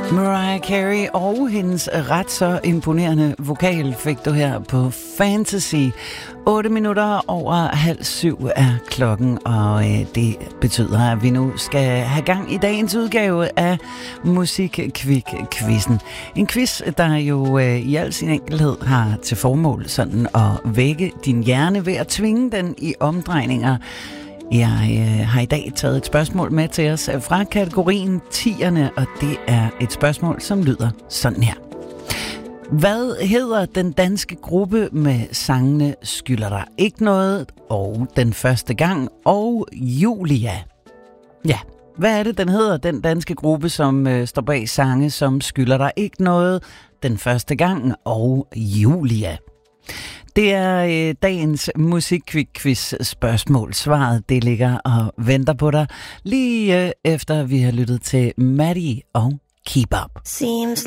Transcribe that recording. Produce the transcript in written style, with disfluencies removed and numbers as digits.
Mariah Carey og hendes ret så imponerende vokal fik du her på Fantasy. 8 minutter over 6:30 er klokken, og det betyder, at vi nu skal have gang i dagens udgave af Musikkvik-quizzen. En quiz, der jo i al sin enkelhed har til formål sådan at vække din hjerne ved at tvinge den i omdrejninger. Jeg har i dag taget et spørgsmål med til os fra kategorien 10'erne, og det er et spørgsmål, som lyder sådan her. Hvad hedder den danske gruppe med sangene Skylder dig ikke noget, og Den første gang, og Julia? Ja, hvad er det, den hedder, den danske gruppe, som står bag sange som Skylder dig ikke noget, Den første gang, og Julia? Det er dagens Musikkvik-quiz spørgsmål. Svaret, det ligger og venter på dig, lige efter vi har lyttet til Maddie og Keep Up. Seems